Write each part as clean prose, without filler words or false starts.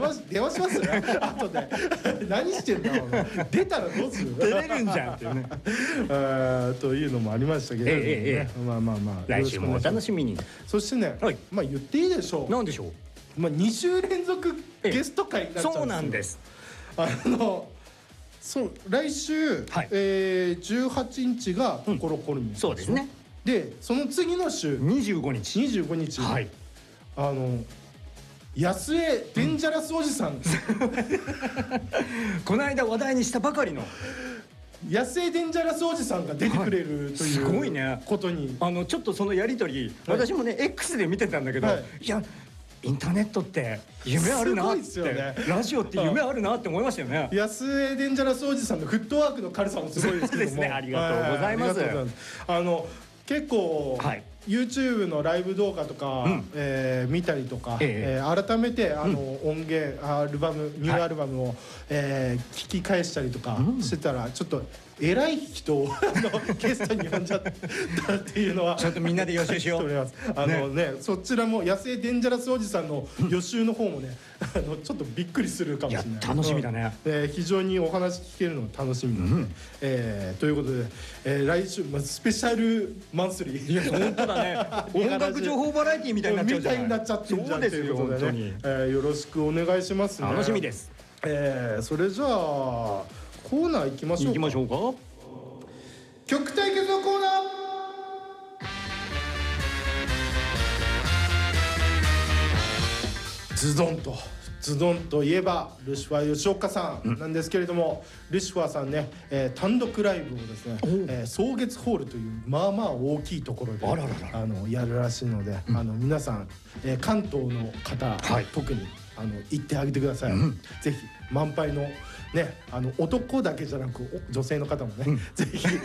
話します後で何してんだお前出たらどうする出れるんじゃんっていうねというのもありましたけどね、まあ来週もお楽しみに。 そしてね、まあ言っていいでしょう。 なんでしょう。 まあ2週連続ゲスト会になっちゃうんですよ。 そうなんです。 そう来週、18日がコロコロに、 そうですね。 でその次の週 25日、 はい、安江デンジャラスおじさん、 この間話題にしたばかりの安江デンジャラスおじさんが出てくれるという、 すごいねことに、 ちょっとそのやり取り、私もね X で見てたんだけど、いやインターネットって夢あるなって、ラジオって夢あるなって思いましたよね。 安江デンジャラスおじさんのフットワークの軽さもすごいですけども、 ありがとうございます。 結構、YouTube のライブ動画とか、見たりとか、改めて音源アルバムニューアルバムを、聞き返したりとかしてたら、ちょっと偉い人をゲストに呼んじゃったっていうのはちょっとみんなで予習しよう。 そちらも安江デンジャラスおじさんの予習の方もねちょっとびっくりするかもしれない。 楽しみだね。 非常にお話聞けるのが楽しみなので、ということで、来週スペシャルマンスリー、 いや本当だね音楽情報バラエティみたいになっちゃうじゃない、 みたいになっちゃってるじゃんということでね、よろしくお願いしますね。 楽しみです。 それじゃあコーナー行きましょうか。曲対決のコーナー。ズドンといえばルシファー吉岡さんなんですけれども、ルシファーさんね、単独ライブをですね、草月ホールというまあまあ大きいところでやるらしいので、皆さん、関東の方、特に行ってあげてください。ぜひ満杯のね、男だけじゃなく女性の方もね、ぜひい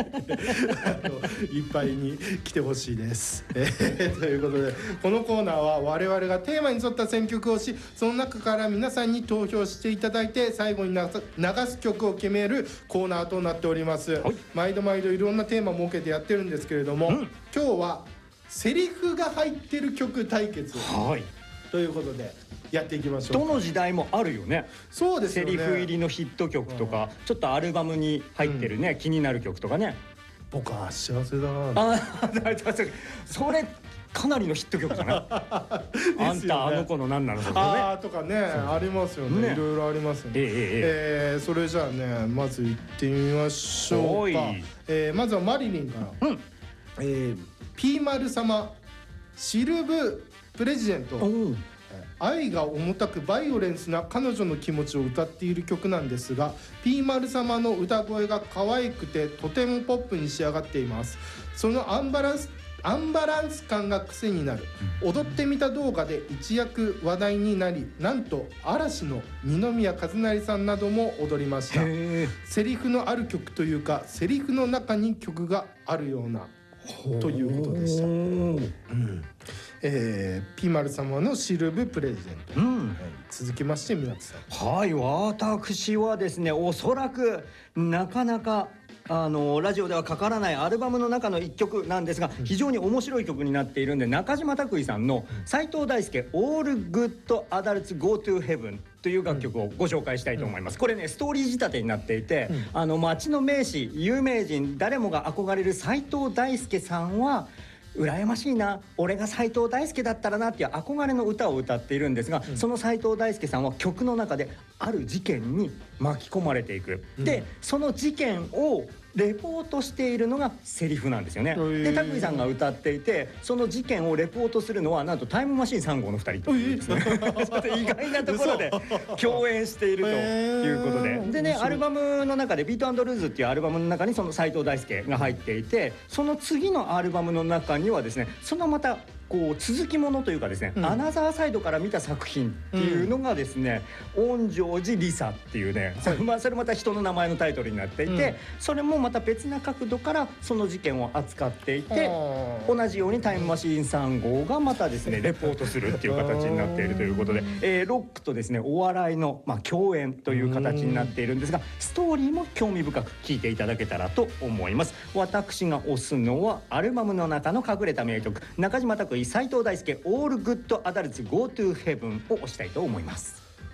っぱいに来てほしいです。ということでこのコーナーは我々がテーマに沿った選曲をし、その中から皆さんに投票していただいて最後に流す曲を決めるコーナーとなっております。毎度いろんなテーマを設けてやってるんですけれども、今日はセリフが入ってる曲対決ということでやっていきましょう。 どの時代もあるよね。 そうですよね。 セリフ入りのヒット曲とか、ちょっとアルバムに入ってるね、気になる曲とかね。 僕は幸せだな。 それかなりのヒット曲だな。あんたあの子の何なのとかね、ありますよね。いろいろありますよね。それじゃあね、まず行ってみましょうか。まずはマリリンから。ピーマル様シルブプレジデント。愛が重たくバイオレンスな彼女の気持ちを歌っている曲なんですが、ピーマル様の歌声が可愛くてとてもポップに仕上がっています。そのアンバランス感が癖になる、踊ってみた動画で一躍話題になり、なんと嵐の二宮和也さんなども踊りました。セリフのある曲というか、セリフの中に曲があるようなということでした。ピーマル様のシルブプレジデント、続きまして皆さん。 私はですね、おそらくなかなかラジオではかからないアルバムの中の一曲なんですが、非常に面白い曲になっているんで、中島拓井さんの斉藤大輔 All Good Adults Go to Heaven という楽曲をご紹介したいと思います。これね、ストーリー仕立てになっていて、町の名士有名人誰もが憧れる斉藤大輔さんは羨ましいな、俺が斉藤大輔だったらなっていう憧れの歌を歌っているんですが、その斉藤大輔さんは曲の中である事件に巻き込まれていく。でその事件をレポートしているのがセリフなんですよね。で拓井さんが歌っていて、その事件をレポートするのはなんとタイムマシーン3号の2人というですねちょっと意外なところで共演しているということで、ね、アルバムの中でビート&ルーズっていうアルバムの中にその斉藤大輔が入っていて、その次のアルバムの中にはですね、そのまたこう続きものというかですね、アナザーサイドから見た作品っていうのがですね、恩城寺リサっていうね、それまた人の名前のタイトルになっていて、それもまた別な角度からその事件を扱っていて、同じようにタイムマシーン3号がまたですねレポートするっていう形になっているということで、ロックとですねお笑いの共演という形になっているんですが、ストーリーも興味深く聞いていただけたらと思います。私が推すのはアルバムの中の隠れた名曲、中島拓井斉藤大輔 All Good Adults Go to Heaven を推したいと思います。